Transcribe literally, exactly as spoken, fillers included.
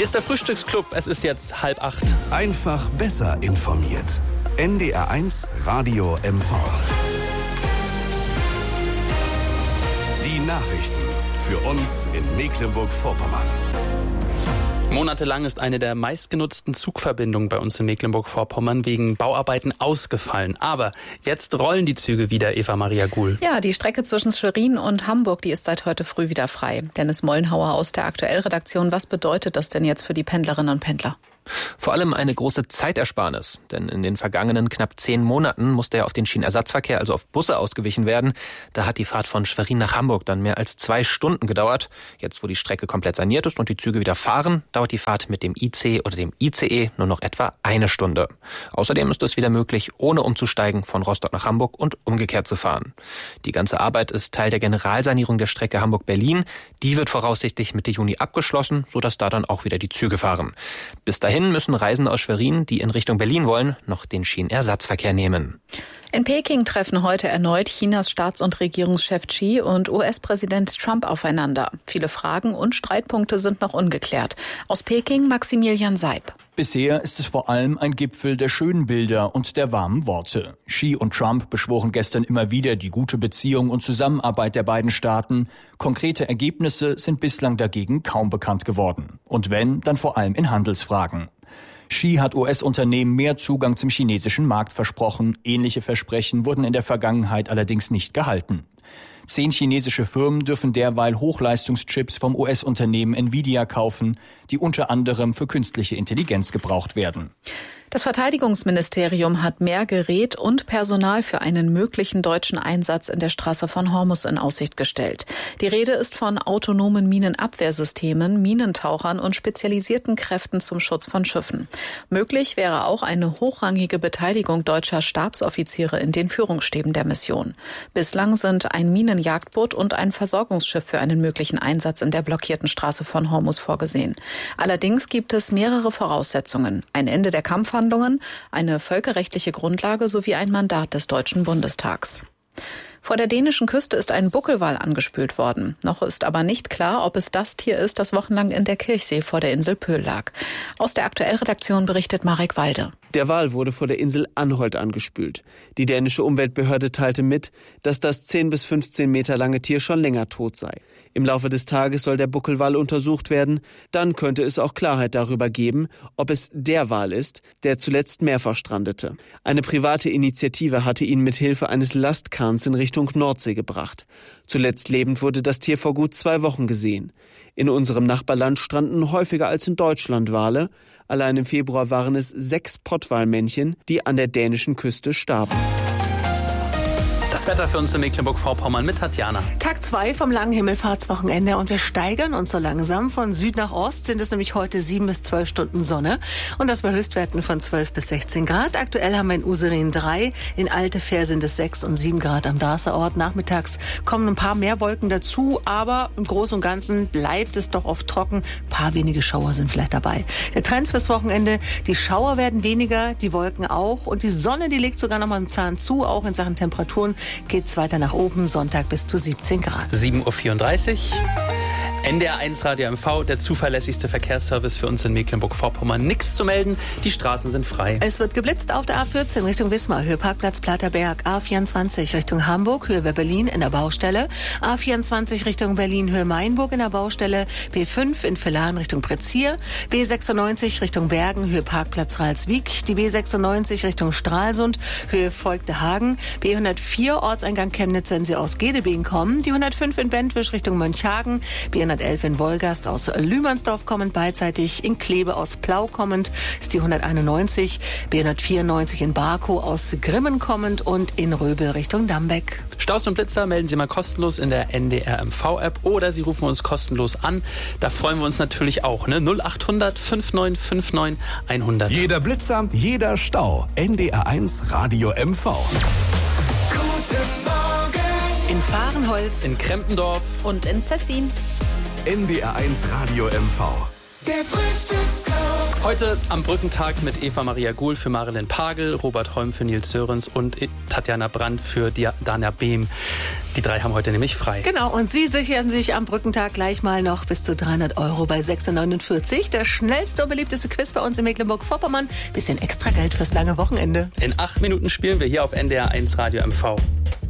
Hier ist der Frühstücksclub. Es ist jetzt halb acht. Einfach besser informiert. N D R eins Radio M V. Die Nachrichten für uns in Mecklenburg-Vorpommern. Monatelang ist eine der meistgenutzten Zugverbindungen bei uns in Mecklenburg-Vorpommern wegen Bauarbeiten ausgefallen. Aber jetzt rollen die Züge wieder, Eva-Maria Guhl. Ja, die Strecke zwischen Schwerin und Hamburg, die ist seit heute früh wieder frei. Dennis Mollenhauer aus der Aktuell-Redaktion. Was bedeutet das denn jetzt für die Pendlerinnen und Pendler? Vor allem eine große Zeitersparnis, denn in den vergangenen knapp zehn Monaten musste er auf den Schienenersatzverkehr, also auf Busse, ausgewichen werden. Da hat die Fahrt von Schwerin nach Hamburg dann mehr als zwei Stunden gedauert. Jetzt, wo die Strecke komplett saniert ist und die Züge wieder fahren, dauert die Fahrt mit dem I C oder dem I C E nur noch etwa eine Stunde. Außerdem ist es wieder möglich, ohne umzusteigen, von Rostock nach Hamburg und umgekehrt zu fahren. Die ganze Arbeit ist Teil der Generalsanierung der Strecke Hamburg-Berlin. Die wird voraussichtlich Mitte Juni abgeschlossen, sodass da dann auch wieder die Züge fahren. Bis dahin müssen Reisende aus Schwerin, die in Richtung Berlin wollen, noch den Schienenersatzverkehr nehmen. In Peking treffen heute erneut Chinas Staats- und Regierungschef Xi und U S-Präsident Trump aufeinander. Viele Fragen und Streitpunkte sind noch ungeklärt. Aus Peking Maximilian Seib. Bisher ist es vor allem ein Gipfel der schönen Bilder und der warmen Worte. Xi und Trump beschworen gestern immer wieder die gute Beziehung und Zusammenarbeit der beiden Staaten. Konkrete Ergebnisse sind bislang dagegen kaum bekannt geworden. Und wenn, dann vor allem in Handelsfragen. Xi hat U S-Unternehmen mehr Zugang zum chinesischen Markt versprochen. Ähnliche Versprechen wurden in der Vergangenheit allerdings nicht gehalten. Zehn chinesische Firmen dürfen derweil Hochleistungschips vom U S-Unternehmen Nvidia kaufen, die unter anderem für künstliche Intelligenz gebraucht werden. Das Verteidigungsministerium hat mehr Gerät und Personal für einen möglichen deutschen Einsatz in der Straße von Hormuz in Aussicht gestellt. Die Rede ist von autonomen Minenabwehrsystemen, Minentauchern und spezialisierten Kräften zum Schutz von Schiffen. Möglich wäre auch eine hochrangige Beteiligung deutscher Stabsoffiziere in den Führungsstäben der Mission. Bislang sind ein Minenjagdboot und ein Versorgungsschiff für einen möglichen Einsatz in der blockierten Straße von Hormuz vorgesehen. Allerdings gibt es mehrere Voraussetzungen. Ein Ende der Kampfhandlungen, eine völkerrechtliche Grundlage sowie ein Mandat des Deutschen Bundestags. Vor der dänischen Küste ist ein Buckelwal angespült worden. Noch ist aber nicht klar, ob es das Tier ist, das wochenlang in der Kirchsee vor der Insel Pöhl lag. Aus der Aktuell-Redaktion berichtet Marek Walde. Der Wal wurde vor der Insel Anholt angespült. Die dänische Umweltbehörde teilte mit, dass das zehn bis fünfzehn Meter lange Tier schon länger tot sei. Im Laufe des Tages soll der Buckelwal untersucht werden. Dann könnte es auch Klarheit darüber geben, ob es der Wal ist, der zuletzt mehrfach strandete. Eine private Initiative hatte ihn mit Hilfe eines Lastkahns in Richtung Nordsee gebracht. Zuletzt lebend wurde das Tier vor gut zwei Wochen gesehen. In unserem Nachbarland stranden häufiger als in Deutschland Wale. Allein im Februar waren es sechs Pottwalmännchen, die an der dänischen Küste starben. Das Wetter für uns in Mecklenburg-Vorpommern mit Tatjana. Tag zwei vom langen Himmelfahrtswochenende und wir steigern uns so langsam. Von Süd nach Ost sind es nämlich heute sieben bis zwölf Stunden Sonne und das bei Höchstwerten von zwölf bis sechzehn Grad. Aktuell haben wir in Userin drei, in Altefähr sind es sechs und sieben Grad am Darßerort. Nachmittags kommen ein paar mehr Wolken dazu, aber im Großen und Ganzen bleibt es doch oft trocken. Ein paar wenige Schauer sind vielleicht dabei. Der Trend fürs Wochenende, die Schauer werden weniger, die Wolken auch und die Sonne, die legt sogar noch mal einen Zahn zu, auch in Sachen Temperaturen. Geht's weiter nach oben, Sonntag bis zu siebzehn Grad. sieben Uhr vierunddreißig. N D R eins Radio M V, der zuverlässigste Verkehrsservice für uns in Mecklenburg-Vorpommern. Nichts zu melden, die Straßen sind frei. Es wird geblitzt auf der A vierzehn Richtung Wismar, Höhe Parkplatz Platterberg. A vierundzwanzig Richtung Hamburg, Höhe Berlin in der Baustelle. A vierundzwanzig Richtung Berlin, Höhe Mainburg in der Baustelle. B fünf in Villaren Richtung Pretzier. B sechsundneunzig Richtung Bergen, Höhe Parkplatz Ralswiek. Die B sechsundneunzig Richtung Stralsund, Höhe Voigtehagen. B hundertvier Ortseingang Chemnitz, wenn Sie aus Gedebeen kommen. Die hundertfünf in Bentwisch Richtung Mönchhagen. B hundertelf in Wolgast aus Lühmannsdorf kommend, beidseitig in Kleve aus Plau kommend ist die hunderteinundneunzig, B hundertvierundneunzig in Barkow aus Grimmen kommend und in Röbel Richtung Dambeck. Staus und Blitzer melden Sie mal kostenlos in der N D R M V-App oder Sie rufen uns kostenlos an. Da freuen wir uns natürlich auch, ne? null acht hundert fünfundneunzig neunundfünfzig hundert. Jeder Blitzer, jeder Stau. N D R eins Radio M V. Guten Morgen. In Fahrenholz, In Krempendorf Und in Zessin. N D R eins Radio M V. Der Frühstücksclub. Heute am Brückentag mit Eva Maria Guhl für Marilyn Pagel, Robert Holm für Nils Sörens und Tatjana Brandt für Dana Behm. Die drei haben heute nämlich frei. Genau, und Sie sichern sich am Brückentag gleich mal noch bis zu dreihundert Euro bei sechs neunundvierzig. Der schnellste und beliebteste Quiz bei uns in Mecklenburg-Vorpommern. Bisschen extra Geld fürs lange Wochenende. In acht Minuten spielen wir hier auf N D R eins Radio M V.